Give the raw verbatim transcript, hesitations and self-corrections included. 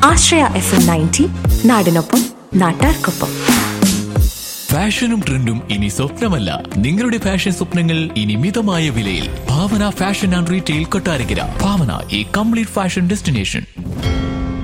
ആശ്രയ F M ninety, നാടിനൊപ്പം നാട്ടാർക്കൊപ്പം. ഫാഷനും ട്രെൻഡും ഇനി സ്വപ്നമല്ല, നിങ്ങളുടെ ഫാഷൻ സ്വപ്നങ്ങൾ ഇനി മിതമായ വിലയിൽ. ഭാവന ഫാഷൻ ആൻഡ് റീറ്റെയിൽ കൊട്ടാരക്കര. ഭാവന, ഈ കംപ്ലീറ്റ് ഫാഷൻ ഡെസ്റ്റിനേഷൻ.